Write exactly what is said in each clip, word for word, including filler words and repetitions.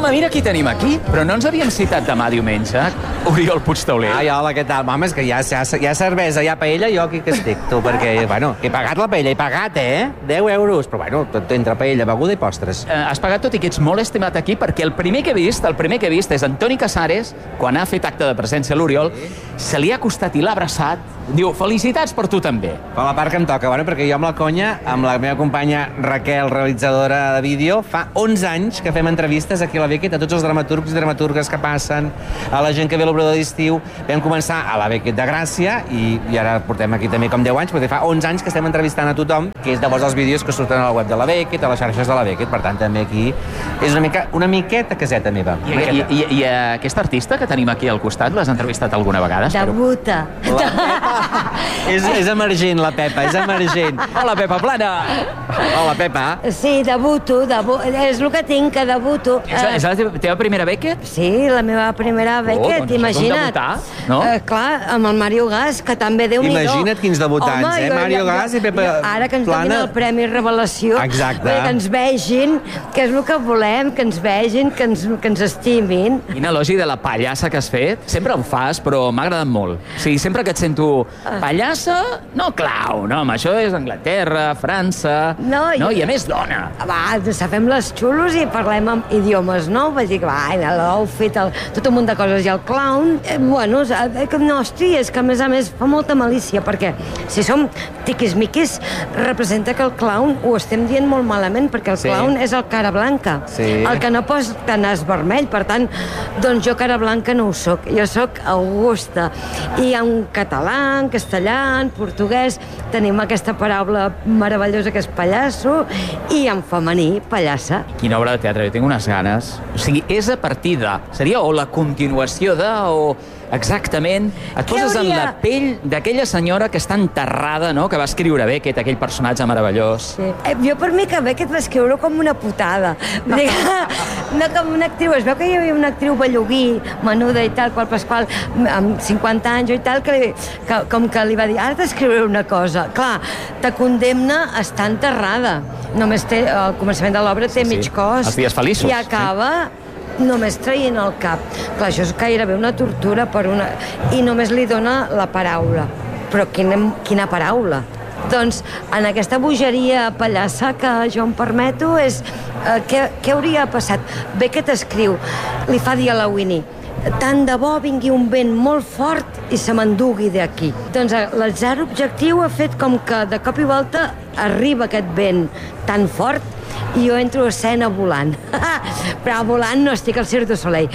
Home, mira qui tenim aquí. Però no ens havíem citat demà diumenge? Oriol Puigtauler. Ai, hola, què tal? Home, és que hi ha, hi ha, hi ha cervesa, hi ha paella, jo aquí que estic, tu, perquè, bueno, he pagat la paella, he pagat, eh? deu euros, però bueno, tot entre paella, beguda i postres. Eh, has pagat tot i que ets molt estimat aquí, perquè el primer que he vist, el primer que he vist és Antoni Casares, quan ha fet acte de presència a l'Oriol, se li ha acostat i l'ha abraçat. Diu, felicitats per tu també. Per la part que em toca, bueno, perquè jo amb la conya, amb la meva companya Raquel, realitzadora de vídeo, fa onze anys que fem entrevistes aquí a la Beckett a tots els dramaturgs i dramaturgues que passen, a la gent que ve a l'obrador d'estiu. Vam començar a la Beckett de Gràcia i, i ara portem aquí també com deu anys, perquè fa onze anys que estem entrevistant a tothom, que és llavors els vídeos que surten a la web de la Beckett, a les xarxes de la Beckett. Per tant, també aquí és una, mica, una miqueta caseta meva. I, i, i, i aquesta artista que tenim aquí al costat, l'has entrevistat alguna vegada? Debuta. La Pepa. és, és emergent, la Pepa, és emergent. Hola, Pepa Plana. Hola, Pepa. Sí, debuto, debu és el que tinc, que debuto. És, la, és la teva, teva primera Beckett? Sí, la meva primera Beckett, doncs imagina't. debutar, no? Eh, clar, amb el Mario Gas, que també Déu-n'hi-do. Imagina't quins debutants, Home, eh? jo, Mario jo, Gas i Pepa jo, ara que ens Plana. donin el Premi Revelació, Exacte. que ens vegin, que és el que volem, que ens vegin, que ens, que ens estimin. Quin elogi de la pallassa que has fet. Sempre ho fas, però m'ha agradat molt. O sigui, sempre que et sento pallassa, no clau, no, home, això és Anglaterra, França... No, no jo- i a més dona. Va, fem les xulos i parlem amb idiomes, no? Vaig dir que va, l'outfit, tot un munt de coses. I el clown, eh, bueno, eh, que no, hosti, és que a més a més fa molta malícia, perquè si som tiquismiquis, representa que el clown ho estem dient molt malament, perquè el Sí. clown és el cara blanca, Sí. el que no posa nas vermell. Per tant, doncs jo cara blanca no ho soc, jo soc Augusta. I en català, en castellà, en portuguès, tenim aquesta paraula meravellosa que és pallasso, i en femení, pallassa. Quina obra de teatre, jo tinc unes ganes. O sigui, és a partir de... Seria o la continuació de... o exactament... Et poses en hauria- la pell d'aquella senyora que està enterrada, no?, que va escriure Beckett, aquell personatge meravellós. Sí. Eh, jo per mi que Beckett va escriure com una putada. Vull dir, no com una actriu. Es veu que hi havia una actriu belluguí, menuda i tal, qual Pasqual, amb cinquanta anys i tal, que, li, que com que li va dir, ara t'escriuré una cosa. Clar, te condemna a estar enterrada. Només té, al començament de l'obra té Sí, sí. mig cos. Els dies feliços, I acaba... només traient el cap. Clar, això és gairebé una tortura per una... I només li dona la paraula. Però quina, quina paraula? Doncs en aquesta bogeria pallassa que jo em permeto és... Eh, què, què hauria passat? Beckett escriu, li fa dir a la Winnie, tant de bo vingui un vent molt fort i se m'endugui d'aquí. Doncs l'atzar objectiu ha fet com que de cop i volta arriba aquest vent tan fort i jo entro a escena volant. Però volant no estic al Cirque du Soleil.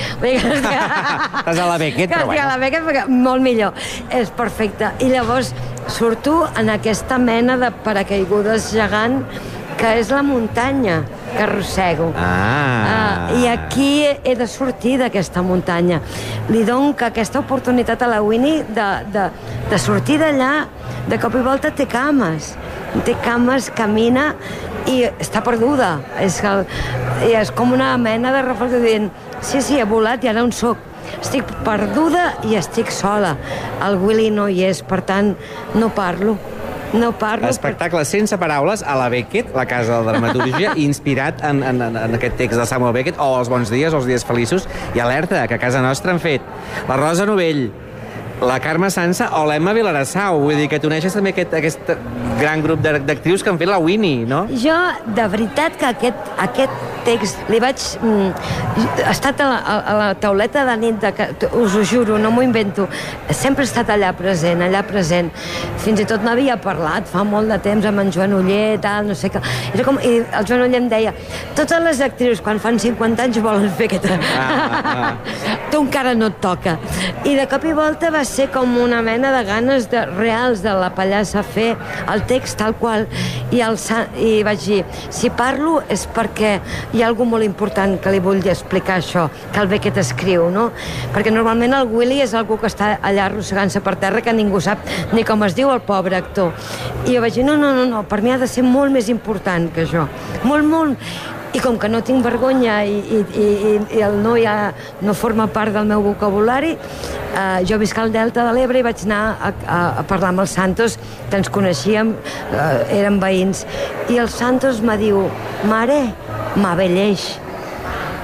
Estàs a la Beckett, però Estic bueno. a la Beckett, perquè molt millor. És perfecte. I llavors surto en aquesta mena de paracaigudes gegant que és la muntanya que arrossego. Ah. Ah, I aquí he de sortir d'aquesta muntanya. Li dono que aquesta oportunitat a la Winnie de, de, de sortir d'allà, de cop i volta té cames. Té cames, camina i està perduda. És, que, i és com una mena de reflexió dient, sí, sí, he volat i ara on soc? Estic perduda i estic sola. El Willy no hi és, per tant, no parlo. No parlo... Espectacle sense paraules a la Beckett, la casa de la dramaturgia, inspirat en, en, en aquest text de Samuel Beckett, o Els bons dies, o Els dies feliços, i alerta, que a casa nostra han fet la Rosa Novell, la Carme Sansa o l'Emma Vilarassau. Vull dir que t'uneixes també aquest, aquest gran grup d'actrius que han fet la Winnie, no? Jo, de veritat, que aquest, aquest text li vaig... Mm, he estat a la, a la tauleta de nit, de, us ho juro, no m'ho invento. Sempre he estat allà present, allà present. Fins i tot n'havia parlat fa molt de temps amb en Joan Oller, tal, no sé què. Era com, i el Joan Oller em deia, totes les actrius quan fan cinquanta anys volen fer aquest... Ah, ah. Tu encara no et toca. I de cop i volta va ser com una mena de ganes de, reals de la pallassa fer el text tal qual. I, el, i vaig dir, si parlo és perquè hi ha alguna molt important que li vull explicar això, que el Beckett escriu, no? Perquè normalment el Willy és algú que està allà arrossegant-se per terra, que ningú sap ni com es diu el pobre actor. I jo vaig dir, no, no, no, no, per mi ha de ser molt més important que això. Molt, molt. I com que no tinc vergonya i, i, i, i el no ja no forma part del meu vocabulari, eh, jo visc al Delta de l'Ebre i vaig anar a, a, a parlar amb els Santos, que ens coneixíem, eh, eren veïns, i el Santos me diu, mare, m'abelleix.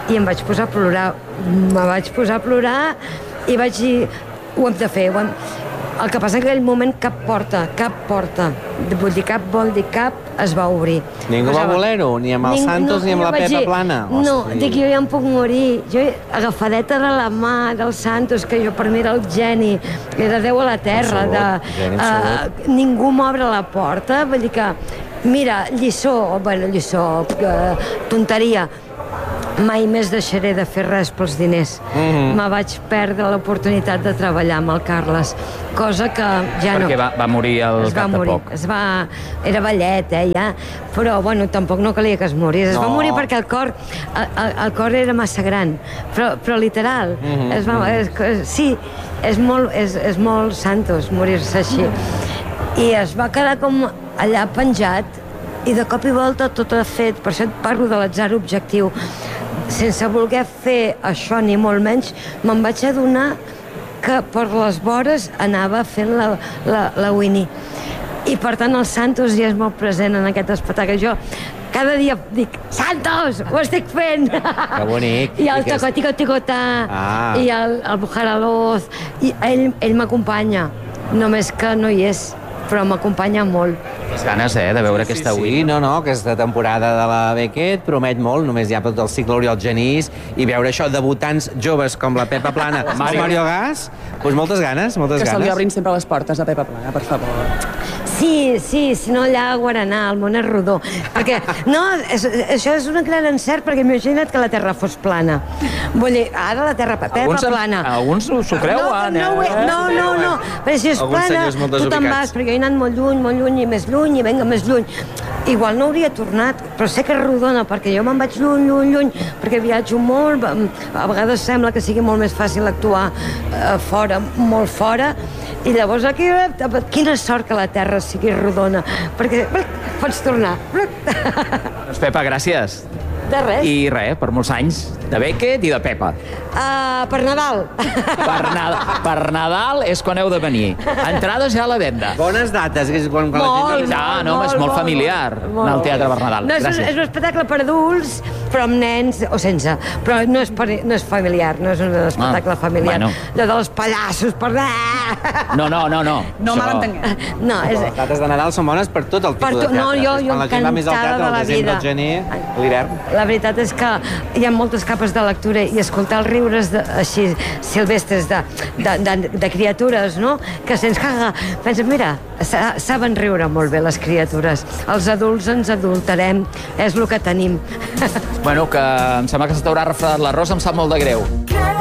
i em vaig posar a plorar. Me vaig posar a plorar i vaig dir, ho hem de fer, ho hem... El que passa en aquell moment cap porta, cap porta, vull dir, cap vol dir cap, es va obrir. Ningú va voler-ho? Ni amb el Ning... Santos no, ni amb la vaig Pepa dir, Plana? No, Hosti. dic, jo ja em puc morir. Jo, agafadeta de la mà del Santos, que jo per mi era el geni, era Déu a la terra. Absolut, de, geni absolut. uh, ningú m'obre la porta, vull dir que, mira, lliçó, bueno, lliçó, uh, tonteria, mai més deixaré de fer res pels diners. Mm-hmm. Me vaig perdre l'oportunitat de treballar amb el Carles, cosa que ja no... Perquè va, va morir al es va cap de morir, poc. es va... Era vellet, eh, ja, però, bueno, tampoc no calia que es morís. Es No. va morir perquè el cor, el, el, el cor era massa gran, però, però literal. Mhm, es va, es, sí, és molt, és, és molt Santos morir-se així. I es va quedar com allà penjat, i de cop i volta tot ha fet, per això et parlo de l'atzar objectiu, sense voler fer això ni molt menys, me'n vaig adonar que per les vores anava fent la, la, la Winnie. I per tant el Santos ja és molt present en aquest espectacle. Jo cada dia dic, Santos, ho estic fent! Que bonic. I el I que és- Tocoticoticotà, Ah. i el, el Bujaraloz, i ell, ell m'acompanya, només que no hi és, però m'acompanya molt. Les ganes, eh, de veure aquesta Sí, Winnie. no, no, aquesta temporada de la Beckett promet molt, només hi ha tot el cicle Oriol Genís, i veure això, debutants joves com la Pepa Plana, Mario. Mario Gas, doncs moltes ganes, moltes Que se li ganes. obrin sempre les portes a Pepa Plana, per favor. Sí, sí, si no allà a Guaraná, el món és rodó. Perquè, no, és, això és un gran encert, perquè imagina't que la Terra fos plana. Vull dir, ara la Terra, Pepa Alguns, plana. alguns s'ho creuen, no, no, eh? no, no, no, perquè si és Alguns plana, senyors molt tu te'n desubicats. vas, perquè jo he anat molt lluny, molt lluny, i més lluny, i venga, més lluny. Igual no hauria tornat, però sé que és rodona, perquè jo me'n vaig lluny, lluny, lluny, perquè viatjo molt, a vegades sembla que sigui molt més fàcil actuar eh, fora, molt fora, i llavors aquí, quina sort que la Terra sigui rodona, perquè pots tornar. Doncs Pepa, gràcies. De res. I res, per molts anys, de Beckett i de Pepa. Uh, per Nadal. Per Nadal, per Nadal és quan heu de venir. Entrades ja a la venda. Bones dates, que és quan, quan Molt, la gent... Ja, no, és molt familiar, anar al Teatre Bernadal. No, és, un, Gràcies. és un espectacle per adults, però amb nens, o sense. Però no és, per, no és familiar, no és un espectacle Ah, familiar. bueno. Allò dels pallassos, per... No, no, no, no. No Això- malentenguem. No, és... Les dates de Nadal són bones per tot el Per tipus tu- de teatre. no, jo- És jo quan la gent va més al encantada teatre, de la al desembre, vida. al gener, a l'hivern. La veritat és que hi ha moltes capes de lectura i escoltar els riures de, així silvestres de, de, de, de criatures, no? Que sents que penses, mira, sa, saben riure molt bé les criatures. Els adults ens adulterem, és el que tenim. Bueno, que em sembla que se t'haurà refredat l'arròs, em sap molt de greu. Que